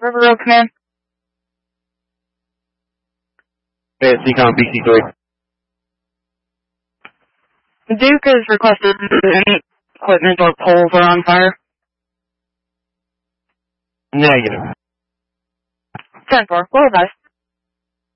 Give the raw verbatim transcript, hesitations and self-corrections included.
River Road Command. Hey, it's Econ B C three. Duke is requested any equipment or poles are on fire. Negative. ten four, well advised.